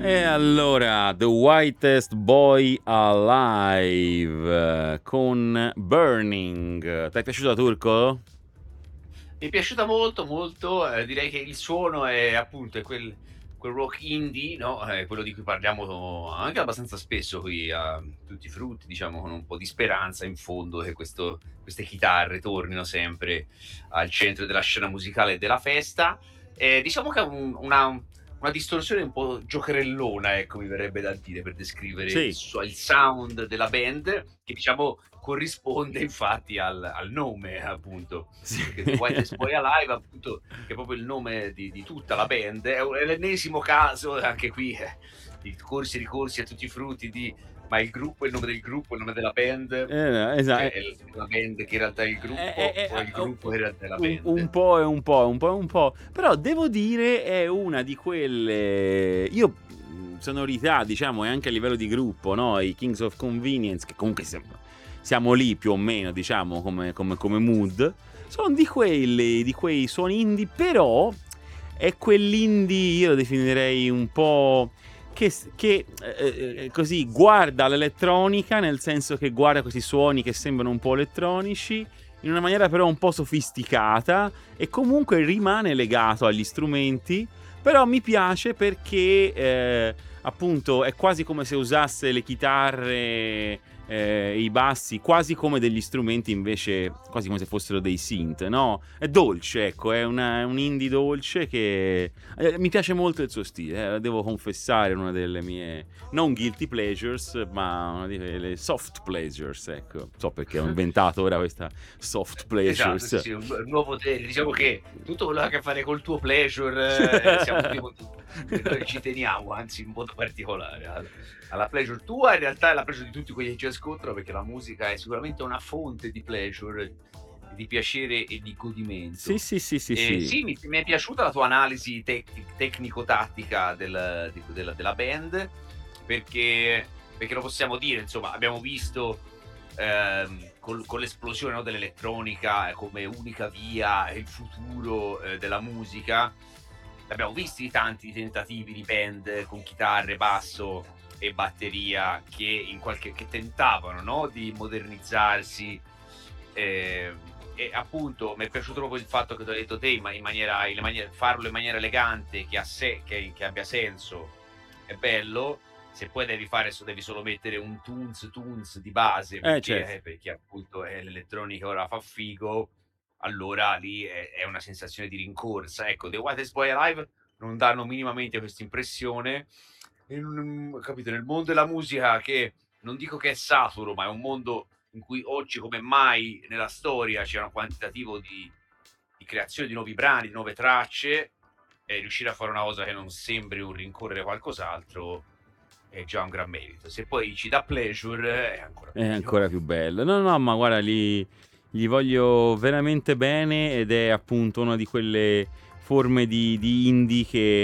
E allora, The Whitest Boy Alive con Burning. Ti è piaciuto, Turco? Mi è piaciuta molto, molto, direi che il suono è appunto quel rock indie, no, quello di cui parliamo anche abbastanza spesso qui a Tutti i Frutti, diciamo con un po' di speranza in fondo che queste chitarre tornino sempre al centro della scena musicale e della festa. Diciamo che ha una distorsione un po' giocherellona, ecco, mi verrebbe da dire, per descrivere Sì, il sound della band, che diciamo corrisponde infatti al nome, appunto, sì. perché The Whitest Boy Alive, appunto, che è proprio il nome di tutta la band, è l'ennesimo caso, anche qui, di corsi e ricorsi a tutti i frutti ma il gruppo è il nome del gruppo, il nome della band, cioè Esatto. è la band che in realtà è il gruppo, o è il gruppo che in realtà è la Un band. po' e un po', un po' e un po'. Però devo dire è una di quelle. Io sonorità, diciamo, e anche a livello di gruppo, no? I Kings of Convenience, che comunque siamo lì più o meno, diciamo, come mood. Sono di quei suoni indie, però è quell'indie, io lo definirei un po'. Che così guarda l'elettronica, nel senso che guarda questi suoni che sembrano un po' elettronici, in una maniera però un po' sofisticata, e comunque rimane legato agli strumenti. Però mi piace perché appunto è quasi come se usasse le chitarre, i bassi, quasi come degli strumenti, invece quasi come se fossero dei synth, no? È dolce, ecco, è un indie dolce che mi piace molto il suo stile, devo confessare, è una delle mie non guilty pleasures, ma una delle soft pleasures, ecco. So perché ho inventato ora questa soft Esatto, sì, pleasures. sì, un nuovo te diciamo che tutto quello che ha a che fare col tuo pleasure, siamo tutti molto e noi ci teniamo, anzi in modo particolare alla pleasure tua, in realtà è la pleasure di tutti quelli che ci ascoltano, perché la musica è sicuramente una fonte di pleasure, di piacere e di Sì, godimento. sì, sì, sì, sì. Sì, mi è piaciuta la tua analisi tecnico-tattica della band, perché lo possiamo dire, insomma, abbiamo visto con l'esplosione, no, dell'elettronica come unica via e il futuro della musica. Abbiamo visti tanti tentativi di band con chitarre, basso e batteria che tentavano, no, di modernizzarsi. E appunto mi è piaciuto proprio il fatto che tu hai detto te, ma farlo in maniera elegante, che abbia senso, è bello. Se poi devi solo mettere un tunes di base Certo. perché appunto l'elettronica ora fa figo, allora lì è una sensazione di rincorsa. Ecco, The Whitest Boy Alive non danno minimamente questa impressione. Capito, nel mondo della musica, che non dico che è saturo, ma è un mondo in cui oggi come mai nella storia c'è un quantitativo di creazione di nuovi brani, di nuove tracce, e riuscire a fare una cosa che non sembri un rincorrere qualcos'altro è già un gran merito. Se poi ci dà pleasure è ancora È meglio. ancora più bello. No, no, ma guarda, gli voglio veramente bene, ed è appunto una di quelle forme di indie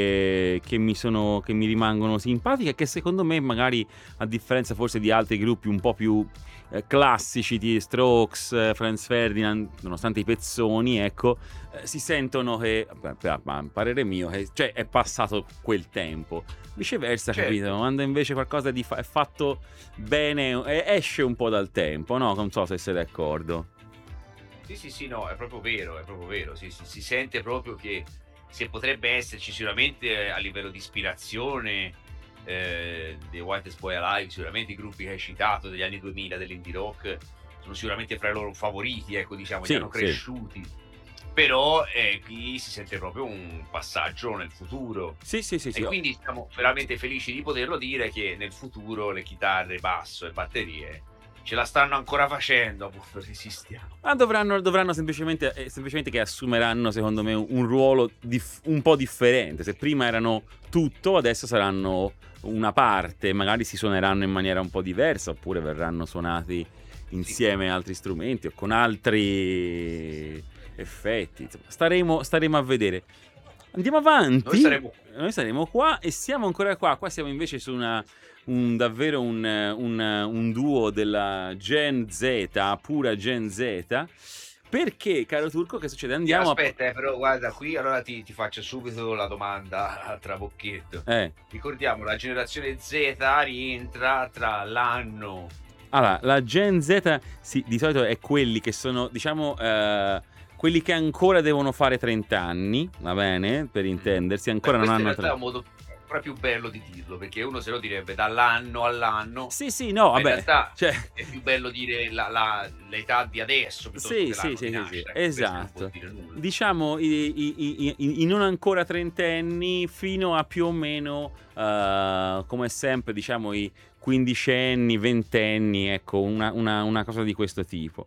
che mi rimangono simpatiche, e che secondo me, magari, a differenza forse di altri gruppi un po' più classici di Strokes, Franz Ferdinand, nonostante i pezzoni, ecco, si sentono che, a parere mio, cioè è passato quel tempo. Viceversa, capito? Certo. Quando invece qualcosa è fatto bene, esce un po' dal tempo, no? Non so se sei d'accordo. Sì, sì, sì, no, è proprio vero. Si sente proprio che se potrebbe esserci sicuramente a livello di ispirazione, The Whitest Boy Alive, sicuramente i gruppi che hai citato degli anni 2000 dell'indie rock sono sicuramente fra i loro favoriti, ecco, diciamo, li Sì, hanno sì. cresciuti. Però qui si sente proprio un passaggio nel futuro. Sì, sì, sì, E sì. quindi siamo veramente felici di poterlo dire che nel futuro le chitarre, basso e batterie ce la stanno ancora facendo, appunto, resistiamo. Ma dovranno semplicemente, semplicemente che assumeranno, secondo me, un ruolo un po' differente. Se prima erano tutto, adesso saranno una parte. Magari si suoneranno in maniera un po' diversa, oppure verranno suonati Sì. insieme a altri strumenti o con altri effetti. Insomma, staremo a vedere. Andiamo Noi avanti. saremo qui. Noi saremo qua e siamo ancora qua. Qua siamo invece su davvero un duo della Gen Z, pura Gen Z, Perché, caro Turco, che succede? Sì, Andiamo a... aspetta, però guarda qui, allora ti faccio subito la domanda a trabocchetto. Ricordiamo, la generazione Z rientra tra l'anno... Allora, la Gen Z di solito è quelli che sono, diciamo, quelli che ancora devono fare 30 anni, va bene? Per intendersi, ancora non hanno... Questo in realtà è un modo proprio bello di dirlo, perché uno se lo direbbe dall'anno all'anno. Sì, no, Ma in vabbè, realtà cioè... è più bello dire l'età di adesso piuttosto che l'anno di nascita, questo non vuol esatto. dire nulla. Diciamo i non ancora trentenni fino a più o meno, come sempre, diciamo i quindicenni, ventenni, ecco, una cosa di questo tipo.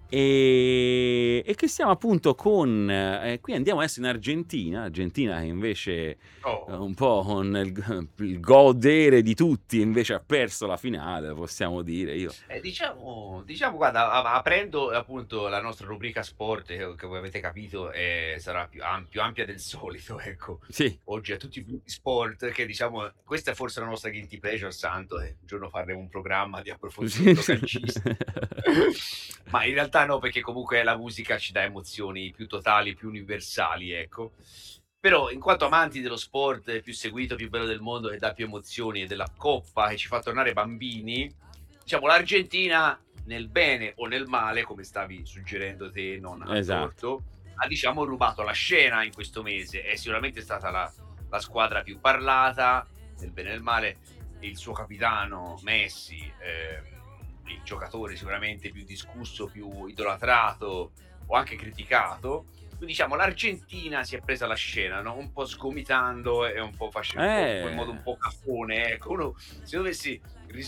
E che siamo appunto con... qui andiamo adesso in Argentina che invece un po' con il godere di tutti invece ha perso la finale, possiamo dire. Io Diciamo, guarda, aprendo appunto la nostra rubrica sport, che voi avete capito, sarà più ampia del solito, ecco. sì. Oggi a tutti i gruppi sport, che diciamo, questa è forse la nostra guilty pleasure, Santo, e un giorno faremo un programma di approfondimento calcistico. Ma in realtà no, perché comunque la musica ci dà emozioni più totali, più universali, ecco. Però in quanto amanti dello sport più seguito, più bello del mondo, che dà più emozioni, e della coppa che ci fa tornare bambini, diciamo l'Argentina, nel bene o nel male, come stavi suggerendo te, non a torto, ha diciamo rubato la scena in questo mese. È sicuramente stata la squadra più parlata, nel bene e nel male. Il suo capitano Messi, il giocatore sicuramente più discusso, più idolatrato o anche criticato. Quindi diciamo l'Argentina si è presa la scena, no? Un po' sgomitando e un po' facendo in modo un po' caffone, ecco. Uno, se dovessi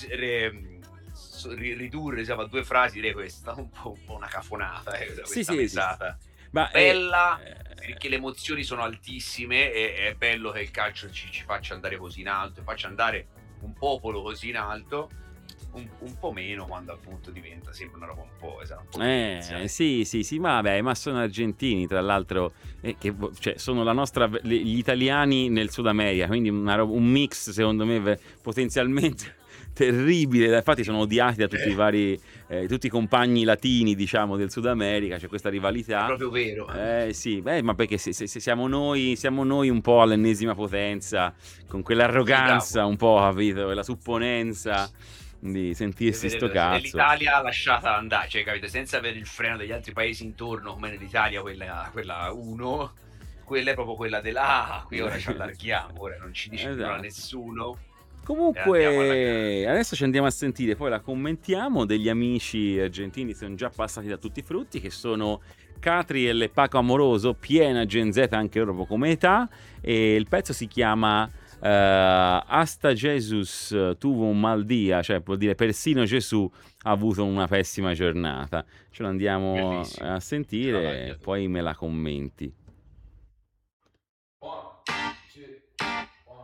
ridurre, diciamo, a due frasi, direi questa, un po' una cafonata, questa mesata. Ma bella, perché le emozioni sono altissime e è bello che il calcio ci faccia andare così in alto, e faccia andare un popolo così in alto. Un po' meno quando appunto sembra una roba un po', esatto, sì, ma vabbè, ma sono argentini, tra l'altro, cioè, sono gli italiani nel Sud America, quindi un mix secondo me potenzialmente terribile. Infatti sono odiati da tutti i vari tutti i compagni latini, diciamo, del Sud America. C'è questa rivalità. È proprio vero. Sì, ma perché se siamo noi un po' all'ennesima potenza, con quell'arroganza un po', capito, e la supponenza di sentirsi sto cazzo. E l'Italia lasciata andare, cioè, capite, senza avere il freno degli altri paesi intorno, come nell'Italia, quella 1, quella è proprio quella qui ora ci allarghiamo, ora non ci dice nulla nessuno. Comunque adesso ci andiamo a sentire, poi la commentiamo, degli amici argentini sono già passati da tutti i frutti, che sono Catriel e Paco Amoroso, piena Gen Z anche loro come età, e il pezzo si chiama Hasta Jesus tuvo un mal día, cioè vuol dire persino Gesù ha avuto una pessima giornata. Ce lo andiamo a sentire, poi me la commenti.